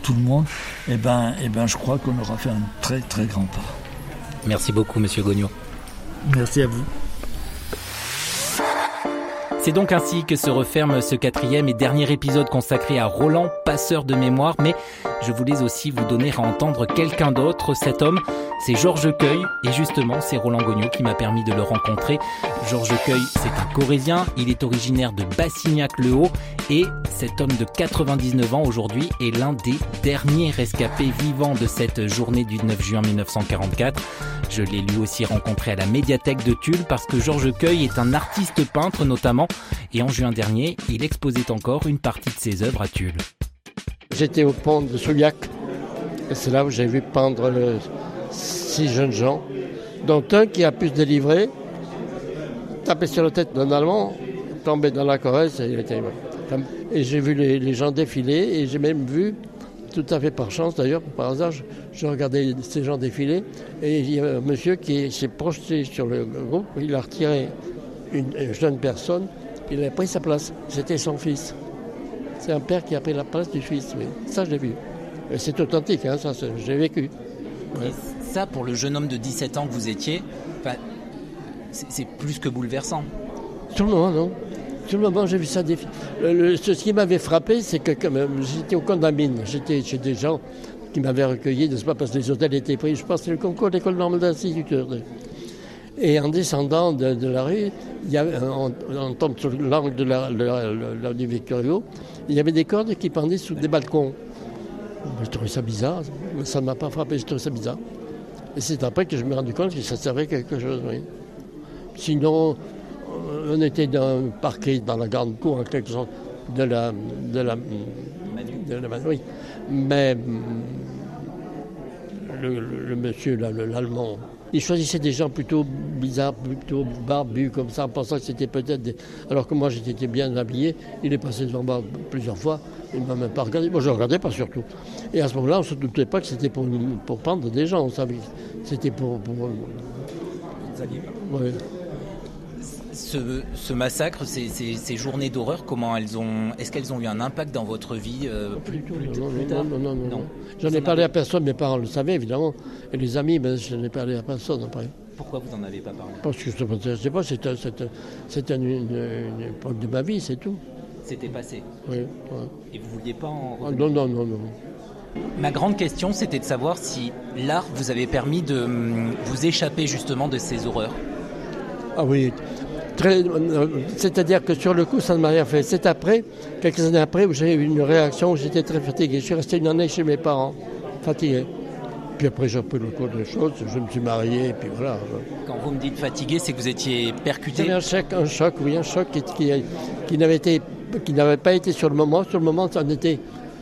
tout le monde, je crois qu'on aura fait un très très grand pas. Merci beaucoup, Monsieur Gognaud. Merci à vous. C'est donc ainsi que se referme ce 4e et dernier épisode consacré à Roland, passeur de mémoire. Mais je voulais aussi vous donner à entendre quelqu'un d'autre. Cet homme, c'est Georges Cueil. Et justement, c'est Roland Gognaud qui m'a permis de le rencontrer. Georges Cueil, c'est un Corrézien. Il est originaire de Bassignac-le-Haut. Et cet homme de 99 ans aujourd'hui est l'un des derniers rescapés vivants de cette journée du 9 juin 1944. Je l'ai lui aussi rencontré à la médiathèque de Tulle parce que Georges Cueil est un artiste peintre notamment. Et en juin dernier, il exposait encore une partie de ses œuvres à Tulle. J'étais au pont de Souillac. Et c'est là où j'ai vu peindre 6 jeunes gens, dont un qui a pu se délivrer, taper sur la tête d'un Allemand, tomber dans la Corrèze, et il était... Et j'ai vu les gens défiler, et j'ai même vu, tout à fait par chance d'ailleurs, par hasard, je regardais ces gens défiler, et il y a un monsieur qui s'est projeté sur le groupe, il a retiré une jeune personne, il a pris sa place, c'était son fils. C'est un père qui a pris la place du fils, oui. Ça je l'ai vu. Et c'est authentique, hein, ça j'ai vécu. Ouais. Et ça, pour le jeune homme de 17 ans que vous étiez, c'est plus que bouleversant. Sur le moment, non. Sur le moment, j'ai vu ça défiler. Ce qui m'avait frappé, c'est que j'étais au Condamine. J'étais chez des gens qui m'avaient recueilli, n'est-ce pas, parce que les hôtels étaient pris. Je pense que c'est le concours de l'école normale d'instituteurs. Et en descendant de la rue, on tombe sur l'angle de la du Victor Hugo, il y avait des cordes qui pendaient sous des balcons. Je trouvais ça bizarre, mais ça ne m'a pas frappé, je trouvais ça bizarre. Et c'est après que je me suis rendu compte que ça servait à quelque chose, oui. Sinon, on était dans un parquet, dans la grande cour, en quelque sorte, de la oui. Mais le monsieur, là, l'Allemand, il choisissait des gens plutôt bizarres, plutôt barbus, comme ça, en pensant que c'était peut-être des... Alors que moi, j'étais bien habillé. Il est passé devant moi plusieurs fois. Il ne m'a même pas regardé. Moi, je ne regardais pas surtout. Et à ce moment-là, on ne se doutait pas que c'était pour prendre des gens. On savait que c'était pour... Ouais. Ce massacre, ces journées d'horreur, est-ce qu'elles ont eu un impact dans votre vie plus tard ? Non. J'en ai parlé à personne, mes parents le savaient évidemment, et les amis, mais je n'en ai parlé à personne après. Pourquoi vous n'en avez pas parlé ? Parce que je ne sais pas, c'était une époque de ma vie, c'est tout. C'était passé ? Oui. Ouais. Et vous ne vouliez pas en revenir ? Non. Ma grande question, c'était de savoir si l'art vous avait permis de vous échapper justement de ces horreurs. Ah oui. C'est-à-dire que sur le coup, ça ne m'a rien fait. C'est après, quelques années après, où j'ai eu une réaction où j'étais très fatigué. Je suis resté une année chez mes parents, fatigué. Puis après, j'ai repris le cours des choses, je me suis marié, et puis voilà. Quand vous me dites fatigué, c'est que vous étiez percuté ? C'était un choc qui n'avait pas été sur le moment. Sur le moment, ça en était...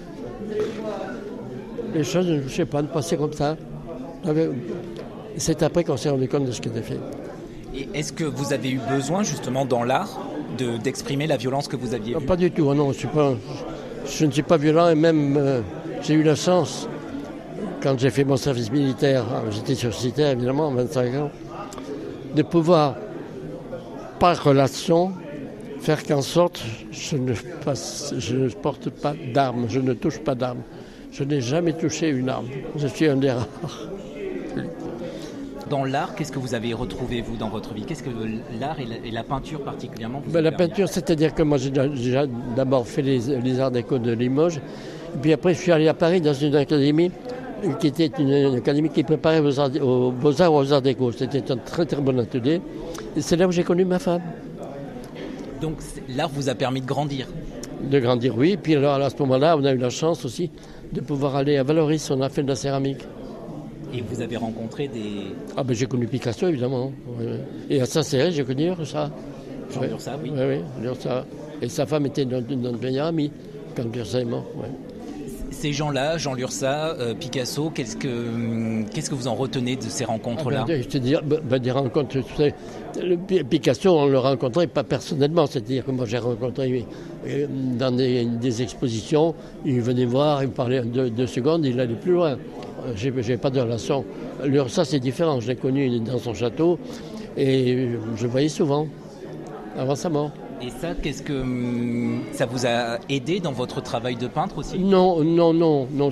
Les choses, je ne sais pas, ne passaient comme ça. C'est après qu'on s'est rendu compte de ce qui était fait. Et est-ce que vous avez eu besoin, justement, dans l'art, d'exprimer la violence que vous aviez vue ? Pas du tout, non, je ne suis pas violent, et même j'ai eu la chance, quand j'ai fait mon service militaire, j'étais sociétaire évidemment, 25 ans, de pouvoir, par relation, faire qu'en sorte, je ne porte pas d'armes, je ne touche pas d'armes. Je n'ai jamais touché une arme, je suis un des rares. Dans l'art, qu'est-ce que vous avez retrouvé, vous, dans votre vie ? Qu'est-ce que l'art et la peinture particulièrement vous La peinture, c'est-à-dire que moi, j'ai déjà d'abord fait les arts déco de Limoges. Et puis après, je suis allé à Paris dans une académie qui était une académie qui préparait aux Beaux-Arts ou aux arts déco. C'était un très très bon atelier. Et c'est là où j'ai connu ma femme. Donc l'art vous a permis de grandir ? De grandir, oui. Et puis alors, à ce moment-là, on a eu la chance aussi de pouvoir aller à Valoris. On a fait de la céramique. Et vous avez rencontré des... Ah ben j'ai connu Picasso évidemment. Oui. Et à Saint-Céré, j'ai connu Lursa. Jean Lursa, oui. Oui, Lursa. Et sa femme était notre meilleure amie quand Lursa est mort. Ouais. Ces gens-là, Jean Lursa, Picasso, qu'est-ce que vous en retenez de ces rencontres-là ? Je te dis, des rencontres, tu sais, Picasso, on le rencontrait pas personnellement, c'est-à-dire que moi j'ai rencontré dans des expositions, il venait voir, il me parlait 2 secondes, il allait plus loin. J'ai pas de relation. Lursa, c'est différent, je l'ai connu dans son château et je le voyais souvent, avant sa mort. Et ça, qu'est-ce que ça vous a aidé dans votre travail de peintre aussi ? Non.